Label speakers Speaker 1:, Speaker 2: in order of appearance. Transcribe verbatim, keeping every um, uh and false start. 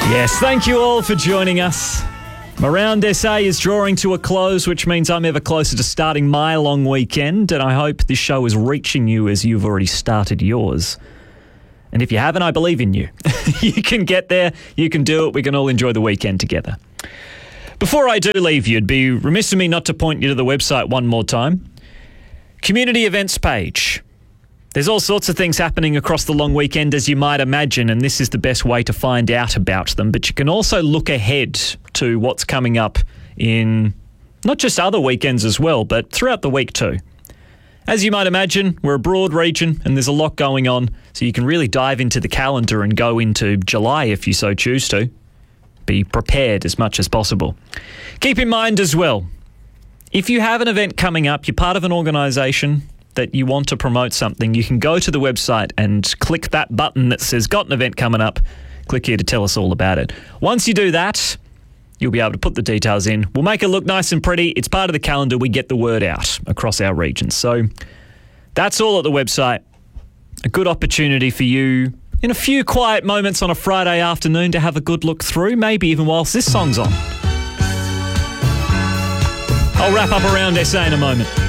Speaker 1: Yes, thank you all for joining us. Around S A is drawing to a close, which means I'm ever closer to starting my long weekend, and I hope this show is reaching you as you've already started yours. And if you haven't, I believe in you. You can get there, you can do it, we can all enjoy the weekend together. Before I do leave you, it'd be remiss of me not to point you to the website one more time. Community events page. There's all sorts of things happening across the long weekend, as you might imagine, and this is the best way to find out about them. But you can also look ahead to what's coming up in not just other weekends as well, but throughout the week too. As you might imagine, we're a broad region and there's a lot going on, so you can really dive into the calendar and go into July if you so choose to. Be prepared as much as possible. Keep in mind as well, if you have an event coming up, you're part of an organisation that you want to promote something, you can go to the website and click that button that says got an event coming up. Click here to tell us all about it. Once you do that, you'll be able to put the details in. We'll make it look nice and pretty. It's part of the calendar. We get the word out across our region. So that's all at the website. A good opportunity for you in a few quiet moments on a Friday afternoon to have a good look through, maybe even whilst this song's on. I'll wrap up Around S A in a moment.